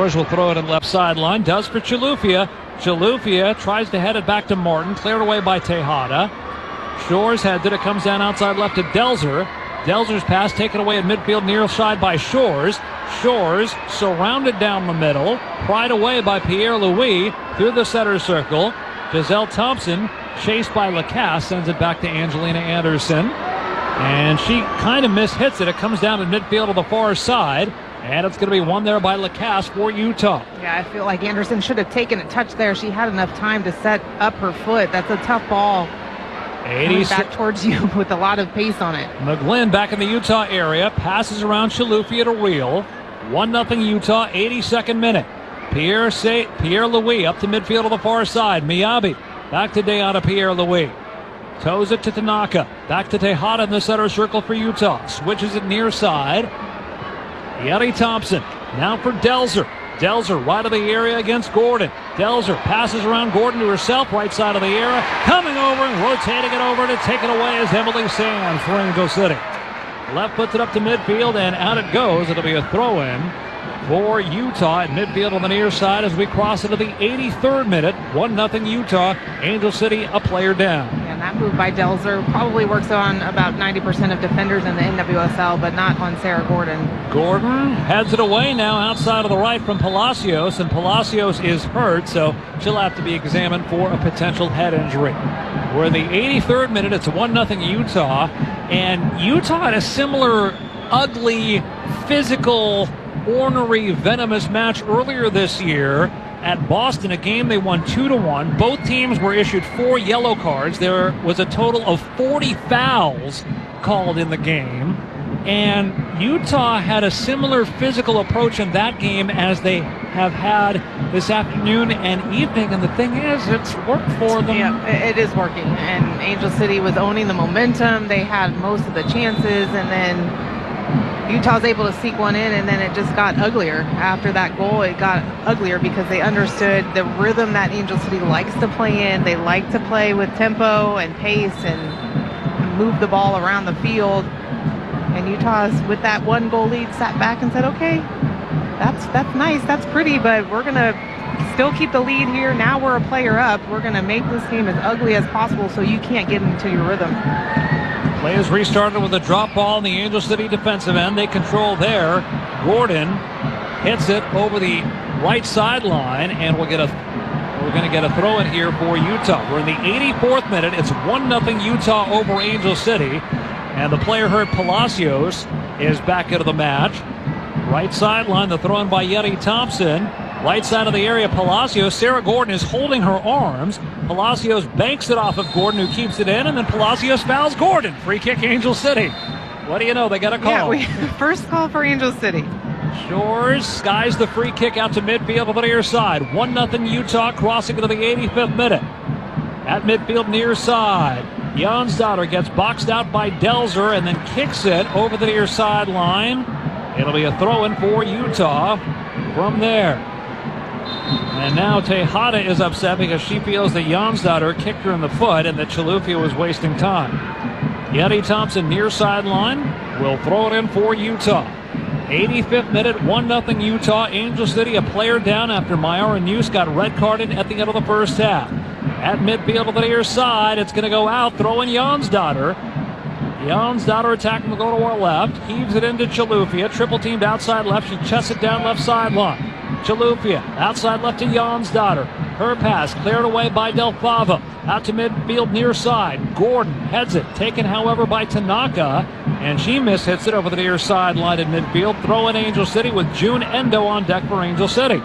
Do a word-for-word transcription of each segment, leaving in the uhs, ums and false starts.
Shores will throw it in left sideline. Does for Chilufya. Chilufya tries to head it back to Martin. Cleared away by Tejada. Shores heads it. It comes down outside left to Delzer. Delzer's pass taken away at midfield near side by Shores. Shores surrounded down the middle. Pried away by Pierre-Louis through the center circle. Giselle Thompson, chased by Lacasse, sends it back to Angelina Anderson. And she kind of mishits it. It comes down to midfield to the far side. And it's going to be won there by Lacasse for Utah. Yeah, I feel like Anderson should have taken a touch there. She had enough time to set up her foot. That's a tough ball. Coming back towards you with a lot of pace on it. McGlynn back in the Utah area. Passes around Chilufya to Reel. one nothing Utah, eighty-second minute. Pierre Say, Pierre-Louis up to midfield to the far side. Miyabi back to Deanna Pierre-Louis. Toes it to Tanaka. Back to Tejada in the center circle for Utah. Switches it near side. Yeti Thompson now for Delzer. Delzer right of the area against Gordon. Delzer passes around Gordon to herself, right side of the area. Coming over and rotating it over to take it away is Emily Sands for Angel City. Left puts it up to midfield and out it goes. It'll be a throw-in for Utah at midfield on the near side as we cross into the eighty-third minute. one nothing Utah. Angel City a player down. And that move by Delzer probably works on about ninety percent of defenders in the N W S L, but not on Sarah Gordon. Gordon heads it away now outside of the right from Palacios, and Palacios is hurt, so she'll have to be examined for a potential head injury. We're in the eighty-third minute. It's one nothing Utah, and Utah had a similar ugly, physical, ornery, venomous match earlier this year at Boston, a game they won two to one. Both teams were issued four yellow cards. There was a total of forty fouls called in the game, and Utah had a similar physical approach in that game as they have had this afternoon and evening, and the thing is, it's worked for them. Yeah, it is working, and Angel City was owning the momentum. They had most of the chances, and then Utah's able to sneak one in, and then it just got uglier. After that goal, it got uglier because they understood the rhythm that Angel City likes to play in. They like to play with tempo and pace and move the ball around the field. And Utah's, with that one goal lead, sat back and said, okay, that's that's nice, that's pretty, but we're going to still keep the lead here. Now we're a player up. We're going to make this game as ugly as possible so you can't get into your rhythm. Play is restarted with a drop ball in the Angel City defensive end. They control there. Gordon hits it over the right sideline, and we'll get a we're going to get a throw in here for Utah. We're in the eighty-fourth minute. It's one nothing Utah over Angel City, and the player hurt Palacios is back into the match. Right sideline, the throw in by Yeti Thompson. Right side of the area, Palacios. Sarah Gordon is holding her arms. Palacios banks it off of Gordon, who keeps it in, and then Palacios fouls Gordon. Free kick, Angel City. What do you know? They got a call. Yeah, we, first call for Angel City. Shores skies the free kick out to midfield on the near side. one nothing Utah, crossing into the eighty-fifth minute. At midfield near side, Jonsdottir gets boxed out by Delzer and then kicks it over the near sideline. It'll be a throw-in for Utah from there. And now Tejada is upset because she feels that Jonsdottir kicked her in the foot and that Chilufya was wasting time. Yeti Thompson near sideline will throw it in for Utah. eighty-fifth minute, one nothing Utah. Angel City a player down after Myara News got red carded at the end of the first half. At midfield to the near side, it's going to go out, throwing Jonsdottir. Jonsdottir attacking the goal to our left, heaves it into Chilufya, triple teamed outside left, she chests it down left sideline. Chilufya, outside left to Jonsdottir. Her pass cleared away by Del Fava. Out to midfield near side. Gordon heads it, taken however by Tanaka, and she mishits it over the near sideline at midfield. Throw in Angel City with June Endo on deck for Angel City.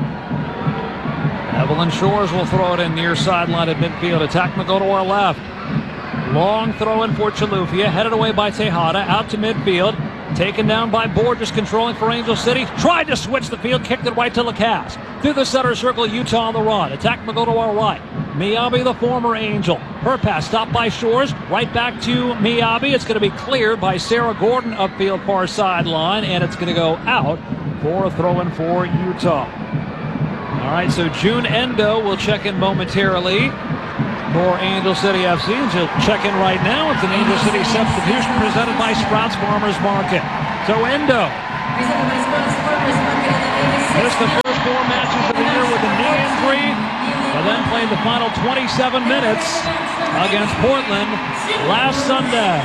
Evelyn Shores will throw it in near sideline at midfield. Attacking the goal to our left. Long throw in for Chilufya, headed away by Tejada. Out to midfield. Taken down by Borges, controlling for Angel City. Tried to switch the field, kicked it right to Lacasse. Through the center circle, Utah on the run. Attack will go to our right. Miyabi, the former Angel. Her pass stopped by Shores. Right back to Miyabi. It's going to be cleared by Sarah Gordon upfield far sideline, and it's going to go out for a throw-in for Utah. All right, so June Endo will check in momentarily for Angel City F C, and she'll check in right now. It's an Angel City substitution presented by Sprouts Farmers Market. So Endo, here's the first first four matches of the year with a knee injury, but then played the final twenty-seven minutes against Portland last Sunday.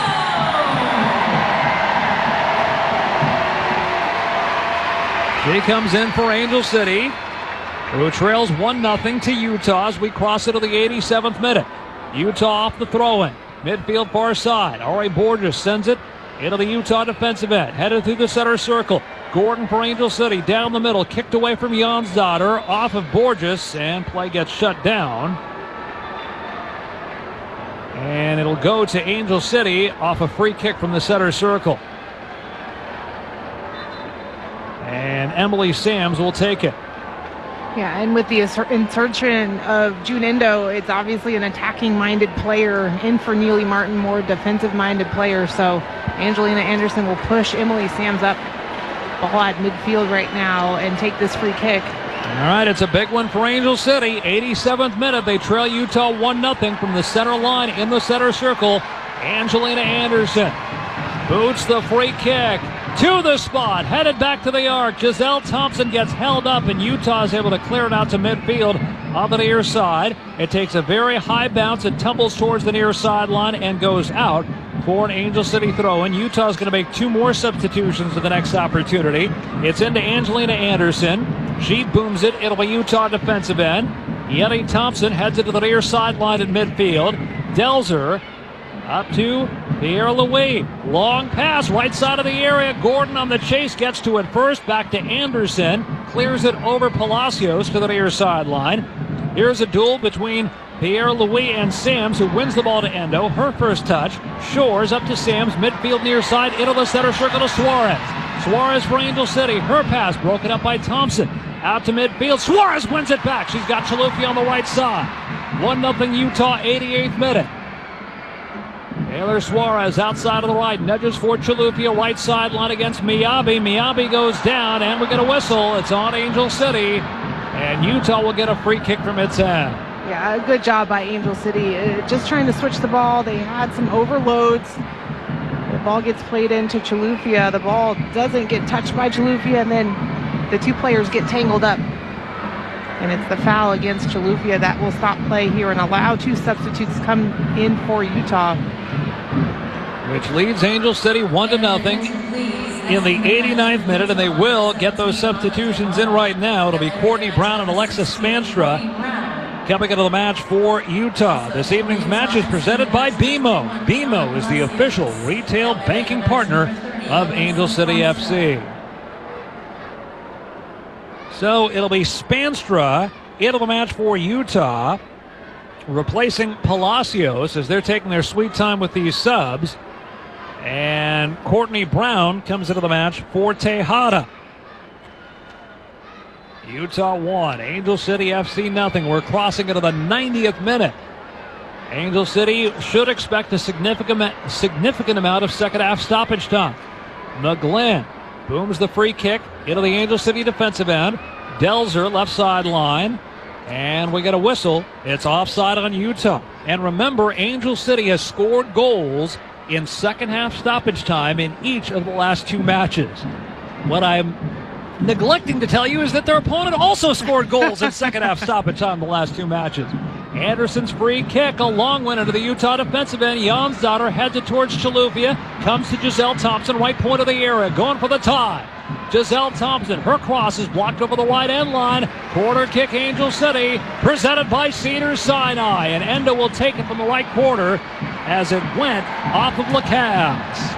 She comes in for Angel City, who trails one nothing to Utah as we cross into the eighty-seventh minute. Utah off the throw-in. Midfield far side. Ari Borges sends it into the Utah defensive end. Headed through the center circle. Gordon for Angel City. Down the middle. Kicked away from Jonsdottir. Off of Borges. And play gets shut down. And it'll go to Angel City off a free kick from the center circle. And Emily Sams will take it. Yeah, and with the insertion of June Endo, it's obviously an attacking-minded player. In for Neely Martin, more defensive-minded player. So Angelina Anderson will push Emily Sams up ball at midfield right now and take this free kick. All right, it's a big one for Angel City. eighty-seventh minute, they trail Utah one nothing from the center line in the center circle. Angelina Anderson boots the free kick to the spot, headed back to the arc. Giselle Thompson gets held up, and Utah is able to clear it out to midfield on the near side. It takes a very high bounce and tumbles towards the near sideline and goes out for an Angel City throw-in. Utah is going to make two more substitutions for the next opportunity. It's into Angelina Anderson. She booms it. It'll be Utah defensive end. Yeti Thompson heads it to the near sideline in midfield. Delzer up to Pierre Louis. Long pass, right side of the area. Gordon on the chase, gets to it first. Back to Anderson. Clears it over Palacios to the near sideline. Here's a duel between Pierre Louis and Sams, who wins the ball to Endo. Her first touch. Shores up to Sams. Midfield near side. Into the center circle to Suarez. Suarez for Angel City. Her pass broken up by Thompson. Out to midfield. Suarez wins it back. She's got Chilufya on the right side. one nothing Utah, eighty-eighth minute. Taylor Suarez outside of the right, nudges for Chilufya, right sideline against Miyabi. Miyabi goes down, and we get a whistle. It's on Angel City, and Utah will get a free kick from its end. Yeah, good job by Angel City. Uh, just trying to switch the ball. They had some overloads. The ball gets played into Chilufya. The ball doesn't get touched by Chilufya, and then the two players get tangled up. And it's the foul against Chilufya that will stop play here and allow two substitutes come in for Utah. Which leads Angel City one to nothing in the eighty-ninth minute, and they will get those substitutions in right now. It'll be Courtney Brown and Alexa Spanstra coming into the match for Utah. This evening's match is presented by B M O. B M O is the official retail banking partner of Angel City F C. So it'll be Spanstra into the match for Utah, replacing Palacios as they're taking their sweet time with these subs. And Courtney Brown comes into the match for Tejada. Utah one, Angel City F C nothing. We're crossing into the ninetieth minute. Angel City should expect a significant, significant amount of second half stoppage time. McGlynn booms the free kick into the Angel City defensive end. Delzer left sideline. And we get a whistle. It's offside on Utah. And remember, Angel City has scored goals in second half stoppage time in each of the last two matches. What I'm neglecting to tell you is that their opponent also scored goals in second half stoppage time in the last two matches. Anderson's free kick, a long one into the Utah defensive end. Jonsdottir heads it towards Chilufya. Comes to Giselle Thompson, right point of the area, going for the tie. Giselle Thompson, her cross is blocked over the right end line. Corner kick, Angel City, presented by Cedars Sinai. And Endo will take it from the right quarter as it went off of LeCavs.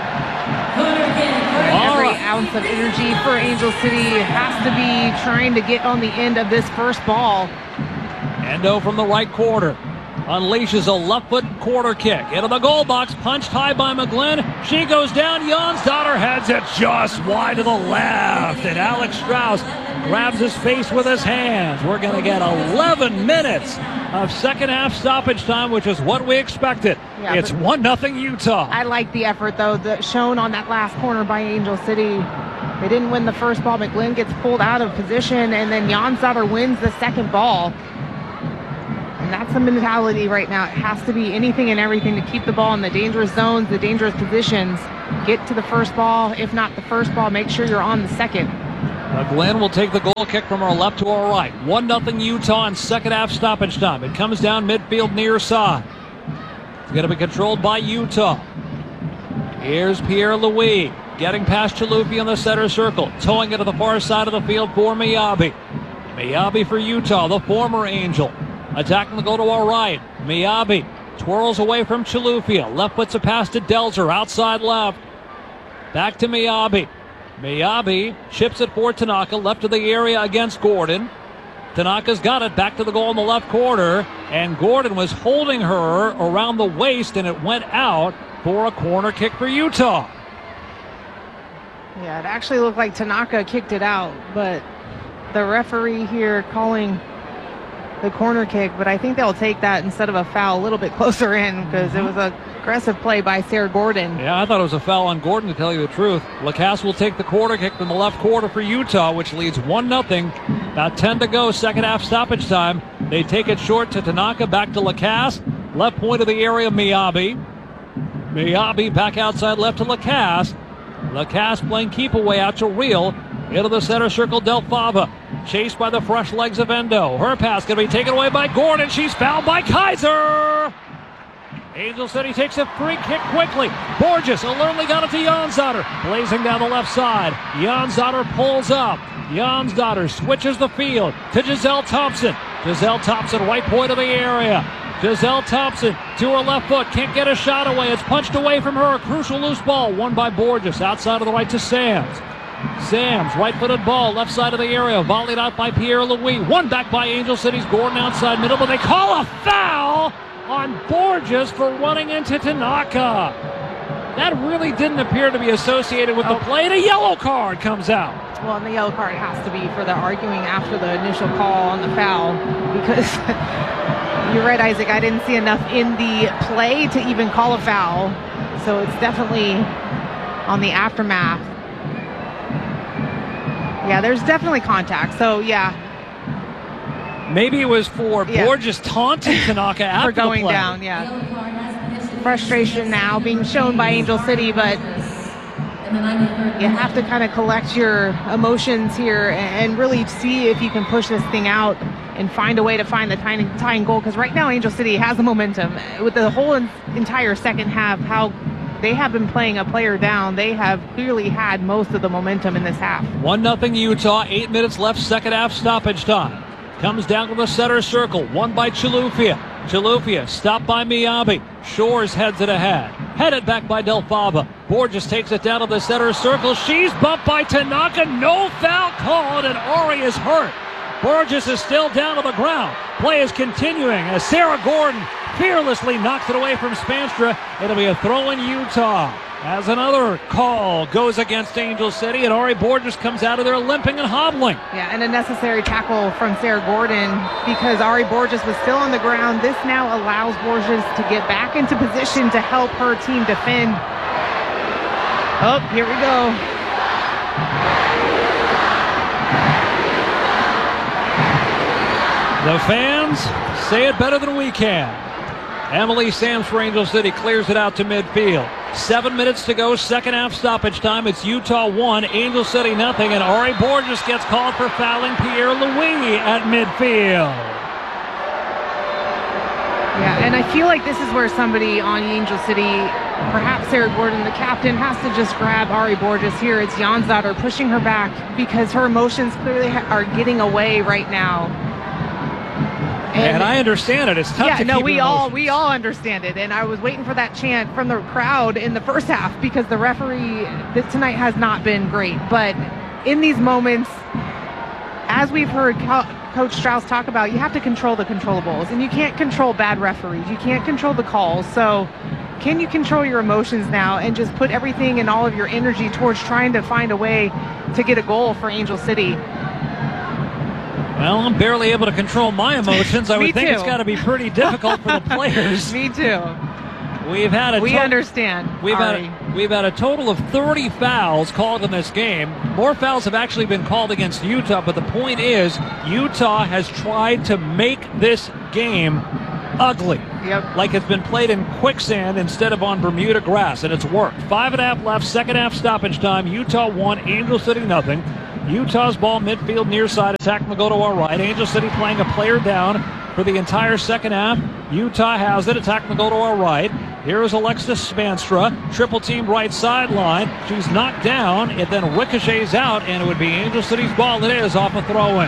Every right. ounce of energy for Angel City has to be trying to get on the end of this first ball. Endo from the right quarter unleashes a left foot quarter kick into the goal box, punched high by McGlynn. She goes down. Jonsdottir heads it just wide to the left, and Alex Strauss grabs his face with his hands. We're going to get eleven minutes of second half stoppage time, which is what we expected. Yeah, it's one nothing Utah. I like the effort, though, that shown on that last corner by Angel City. They didn't win the first ball. McGlynn gets pulled out of position, and then Jonsdottir wins the second ball. And that's the mentality right now. It has to be anything and everything to keep the ball in the dangerous zones, the dangerous positions. Get to the first ball. If not the first ball, make sure you're on the second. Now Glenn will take the goal kick from our left to our right. one nothing Utah in second half stoppage time. It comes down midfield near side. It's going to be controlled by Utah. Here's Pierre-Louis getting past Chilufya in the center circle. Towing it to the far side of the field for Miyabi. Miyabi for Utah, the former Angel. Attacking the goal to our right. Miyabi twirls away from Chilufya. Left puts a pass to Delzer. Outside left. Back to Miyabi. Miyabi chips it for Tanaka. Left to the area against Gordon. Tanaka's got it. Back to the goal in the left corner. And Gordon was holding her around the waist, and it went out for a corner kick for Utah. Yeah, it actually looked like Tanaka kicked it out, but the referee here calling the corner kick, but I think they'll take that instead of a foul a little bit closer in because mm-hmm. it was an aggressive play by Sarah Gordon. Yeah, I thought it was a foul on Gordon, to tell you the truth. Lacasse will take the corner kick from the left corner for Utah, which leads one nothing. About ten to go, second half stoppage time. They take it short to Tanaka, back to Lacasse. Left point of the area, Miyabi. Miyabi back outside left to Lacasse. Lacasse playing keep away out to Real. Into the center circle, Del Fava. Chased by the fresh legs of Endo. Her pass going to be taken away by Gordon. She's fouled by Kaiser. Angel City takes a free kick quickly. Borges alertly got it to Jansdotter. Blazing down the left side. Jansdotter pulls up. Jansdotter switches the field to Giselle Thompson. Giselle Thompson, right point of the area. Giselle Thompson to her left foot. Can't get a shot away. It's punched away from her. A crucial loose ball. Won by Borges. Outside of the right to Sams. Sams, right-footed ball, left side of the area, volleyed out by Pierre-Louis. One back by Angel City's Gordon outside middle, but they call a foul on Borges for running into Tanaka. That really didn't appear to be associated with the play. A yellow card comes out. Well, and the yellow card has to be for the arguing after the initial call on the foul, because you're right, Isaac, I didn't see enough in the play to even call a foul. So it's definitely on the aftermath. Yeah, there's definitely contact. So, yeah. Maybe it was for yeah. Borges taunting Tanaka after for going the play. down, yeah. Frustration now being shown by Angel City, but you have to kind of collect your emotions here and really see if you can push this thing out and find a way to find the tying, tying goal. Because right now, Angel City has the momentum. With the whole entire second half, how they have been playing a player down. They have clearly had most of the momentum in this half. one nothing Utah, eight minutes left, second half stoppage time. Comes down to the center circle, won by Chilufya. Chilufya stopped by Miyabi. Shores heads it ahead. Headed back by Del Fava. Borges takes it down to the center circle. She's bumped by Tanaka. No foul called, and Ari is hurt. Borges is still down to the ground. Play is continuing as Sarah Gordon fearlessly knocks it away from Spanstra. It'll be a throw in Utah as another call goes against Angel City, and Ari Borges comes out of there limping and hobbling. Yeah, and a necessary tackle from Sarah Gordon because Ari Borges was still on the ground. This now allows Borges to get back into position to help her team defend. Oh, here we go. The fans say it better than we can. Emily Sams for Angel City clears it out to midfield. Seven minutes to go, second half stoppage time. It's Utah one, Angel City nothing, and Ari Borges gets called for fouling Pierre-Louis at midfield. Yeah, and I feel like this is where somebody on Angel City, perhaps Sarah Gordon, the captain, has to just grab Ari Borges here. It's Jansdotter pushing her back because her emotions clearly ha- are getting away right now. And, and I understand it. It's tough yeah, to no, keep we your all emotions. we all understand it. And I was waiting for that chant from the crowd in the first half because the referee this tonight has not been great. But in these moments, as we've heard Co- Coach Strauss talk about, you have to control the controllables, and you can't control bad referees. You can't control the calls. So can you control your emotions now and just put everything and all of your energy towards trying to find a way to get a goal for Angel City? Well, I'm barely able to control my emotions. I would think too. It's got to be pretty difficult for the players. Me too. We've had a we to- understand. We've Ari. had a, we've had a total of thirty fouls called in this game. More fouls have actually been called against Utah, but the point is Utah has tried to make this game ugly. Yep. Like it's been played in quicksand instead of on Bermuda grass, and it's worked. Five and a half left, second half stoppage time. Utah one, Angel City nothing. Utah's ball midfield near side. Attack will go to our right. Angel City playing a player down for the entire second half. Utah has it. Attack will go to our right. Here is Alexis Spanstra. Triple team right sideline. She's knocked down. It then ricochets out, and it would be Angel City's ball. It is off a throw-in.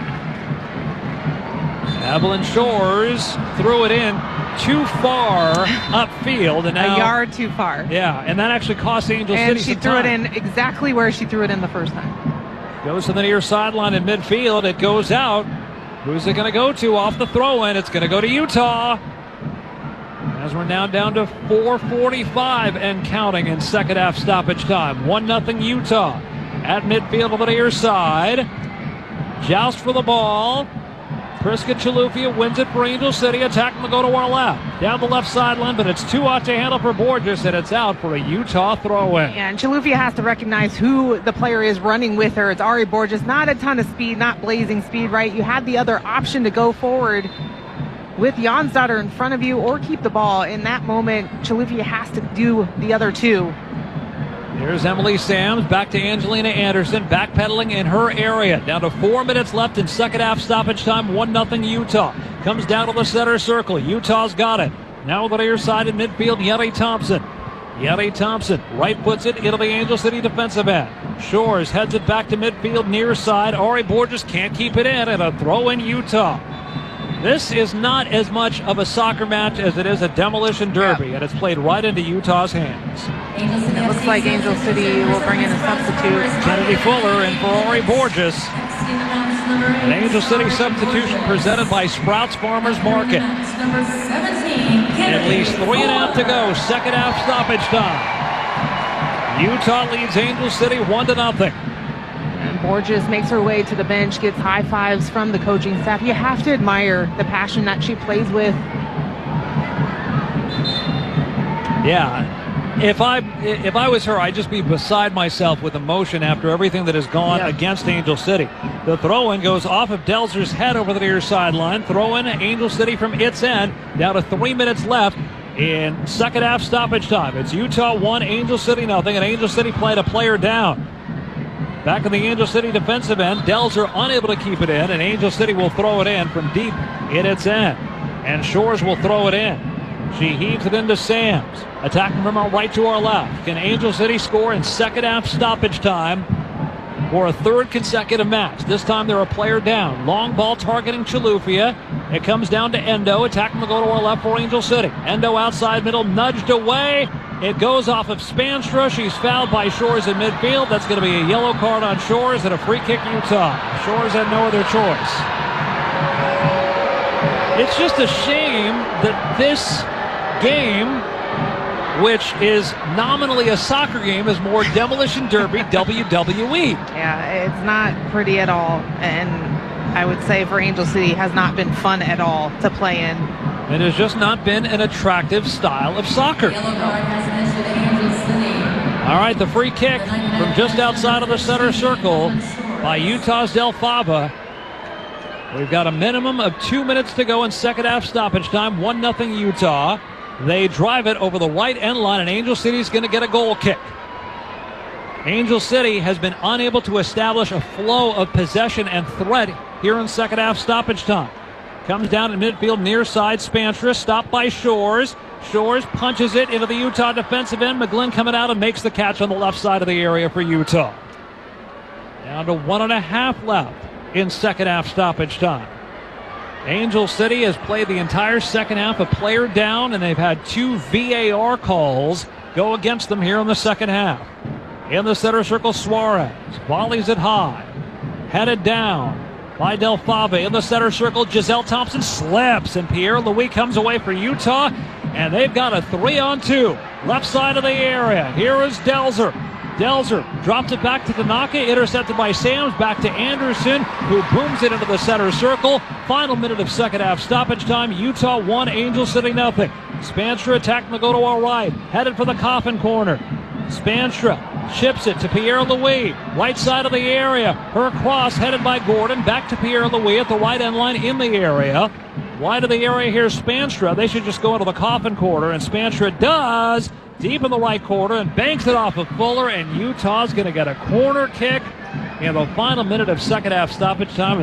Evelyn Shores threw it in too far upfield, and now, a yard too far. Yeah, and that actually cost Angel and City she some threw time. it in exactly where she threw it in the first time. Goes to the near sideline in midfield. It goes out. Who's it going to go to off the throw-in? It's going to go to Utah. As we're now down to four forty-five and counting in second half stoppage time. one nothing Utah at midfield on the near side. Joust for the ball. Priska Chilufya wins it for Angel City. Attack will go to our left. Down the left sideline, but it's too out to handle for Borges, and it's out for a Utah throw-in. And Chilufya has to recognize who the player is running with her. It's Ari Borges. Not a ton of speed, not blazing speed, right? You had the other option to go forward with Jonsdottir in front of you or keep the ball. In that moment, Chilufya has to do the other two. Here's Emily Sams, back to Angelina Anderson, backpedaling in her area. Down to four minutes left in second half stoppage time, one nothing Utah. Comes down to the center circle. Utah's got it. Now on the near side in midfield, Yeri Thompson. Yeri Thompson right puts it into the Angel City defensive end. Shores heads it back to midfield near side. Ari Borges can't keep it in, and a throw in Utah. This is not as much of a soccer match as it is a demolition derby, yeah. and it's played right into Utah's hands. It looks like Angel City will bring in a substitute. Kennedy Fuller and Ferrari Borges. An Angel City substitution presented by Sprouts Farmers Market. At least three and a half to go, second half stoppage time. Utah leads Angel City one to nothing. And Borges makes her way to the bench, gets high fives from the coaching staff. You have to admire the passion that she plays with. Yeah. If I if I was her, I'd just be beside myself with emotion after everything that has gone yeah. against Angel City. The throw-in goes off of Delzer's head over the near sideline. Throw-in Angel City from its end. Down to three minutes left in second half stoppage time. It's Utah one, Angel City nothing, and Angel City played a player down. Back in the Angel City defensive end, Delzer unable to keep it in, and Angel City will throw it in from deep in its end. And Shores will throw it in. She heaves it into Sams. Attacking from our right to our left. Can Angel City score in second half stoppage time for a third consecutive match? This time they're a player down. Long ball targeting Chilufya. It comes down to Endo. Attacking will go to our left for Angel City. Endo outside middle, nudged away. It goes off of Spanstra. She's fouled by Shores in midfield. That's going to be a yellow card on Shores and a free kick Utah. Shores had no other choice. It's just a shame that this game, which is nominally a soccer game, is more demolition derby W W E. Yeah, it's not pretty at all. And I would say for Angel City, has not been fun at all to play in. It has just not been an attractive style of soccer. All right, the free kick from just outside of the center circle by Utah's Del Fava. We've got a minimum of two minutes to go in second half stoppage time. one nothing Utah. They drive it over the right end line, and Angel City's going to get a goal kick. Angel City has been unable to establish a flow of possession and threat here in second half stoppage time. Comes down in midfield near side. Spanstra stopped by Shores. Shores punches it into the Utah defensive end. McGlynn coming out and makes the catch on the left side of the area for Utah. Down to one and a half left in second half stoppage time. Angel City has played the entire second half a player down, and they've had two V A R calls go against them here in the second half. In the center circle, Suarez volleys it high. Headed down by Del Fava. In the center circle, Giselle Thompson slips, and Pierre Louis comes away for Utah, and they've got a three on two. Left side of the area. Here is Delzer. Delzer drops it back to Tanaka, intercepted by Sams, back to Anderson, who booms it into the center circle. Final minute of second half stoppage time. Utah one, Angel City nothing. Spanstra attacking the go to our right, headed for the coffin corner. Spanstra chips it to Pierre Louis, right side of the area. Her cross headed by Gordon, back to Pierre Louis at the right end line in the area. Wide of the area here, Spanstra. They should just go into the coffin corner, and Spanstra does. Deep in the right corner and banks it off of Fuller, and Utah's going to get a corner kick in the final minute of second half stoppage time.